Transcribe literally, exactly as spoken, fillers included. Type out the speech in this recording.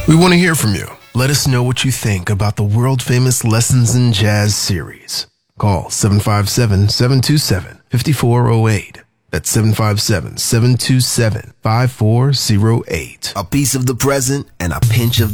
We want to hear from you. Let us know what you think about the world-famous Lessons in Jazz series. Call seven five seven, seven two seven, five four zero eight. That's seven five seven, seven two seven, five four zero eight. A piece of the present and a pinch of